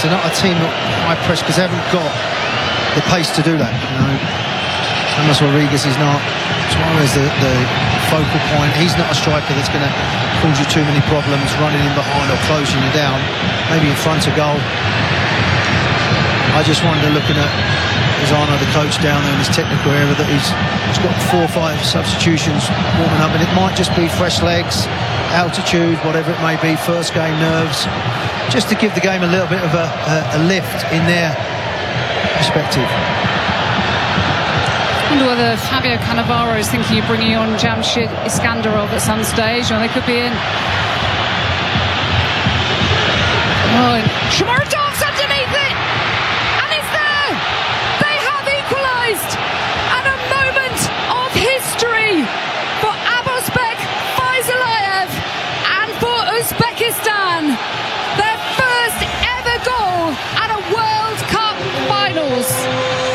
press. They're not a team that high press because they haven't got the pace to do that. You know, James Rodriguez is not. Suarez the focal point. He's not a striker that's going to cause you too many problems running in behind or closing you down. Maybe in front of goal. I just wonder, looking at Lozano, the coach down there in his technical area, that he's got 4 or 5 substitutions warming up, and it might just be fresh legs, altitude, whatever it may be, first game nerves, just to give the game a little bit of a lift in their perspective. I wonder whether Fabio Cannavaro is thinking of bringing on Jamshid Iskandarov at some stage, or they could be in. Oh, and Shamarta!